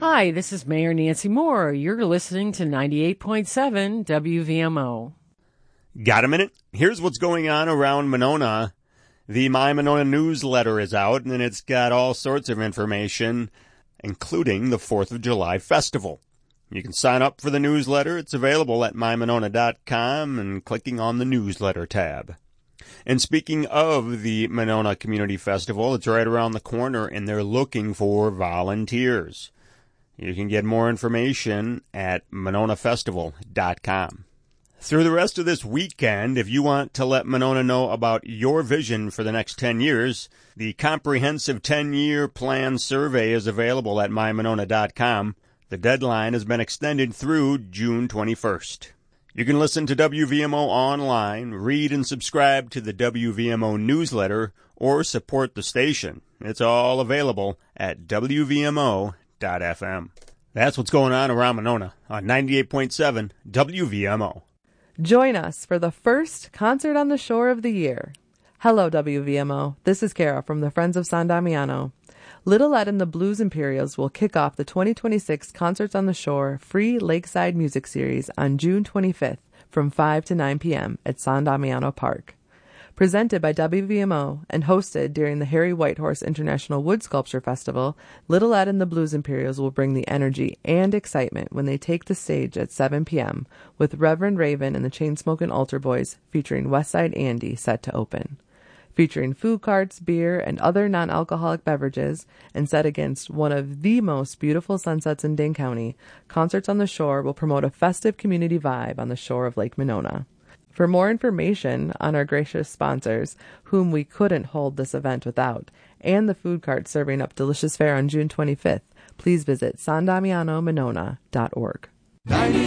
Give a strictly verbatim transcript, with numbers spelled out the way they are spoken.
Hi, this is Mayor Nancy Moore. You're listening to ninety-eight point seven W V M O. Got a minute? Here's what's going on around Monona. The My Monona newsletter is out, and it's got all sorts of information, including the fourth of July festival. You can sign up for the newsletter. It's available at my monona dot com and clicking on the newsletter tab. And speaking of the Monona Community Festival, it's right around the corner, and they're looking for volunteers. You can get more information at monona festival dot com. Through the rest of this weekend, if you want to let Monona know about your vision for the next ten years, the comprehensive ten-year plan survey is available at my monona dot com. The deadline has been extended through June twenty-first. You can listen to W V M O online, read and subscribe to the W V M O newsletter, or support the station. It's all available at W V M O dot F M. That's what's going on around Monona on ninety-eight point seven W V M O. Join us for the first Concert on the Shore of the year. Hello, W V M O. This is Kara from the Friends of San Damiano. Little Ed and the Blues Imperials will kick off the twenty twenty-six Concerts on the Shore free Lakeside Music Series on June twenty-fifth from five to nine p.m. at San Damiano Park. Presented by W V M O and hosted during the Harry Whitehorse International Wood Sculpture Festival, Little Ed and the Blues Imperials will bring the energy and excitement when they take the stage at seven p.m. with Reverend Raven and the Chainsmokin' Altar Boys featuring Westside Andy set to open. Featuring food carts, beer, and other non-alcoholic beverages, and set against one of the most beautiful sunsets in Dane County, Concerts on the Shore will promote a festive community vibe on the shore of Lake Monona. For more information on our gracious sponsors, whom we couldn't hold this event without, and the food cart serving up delicious fare on June twenty-fifth, please visit san damiano monona dot org.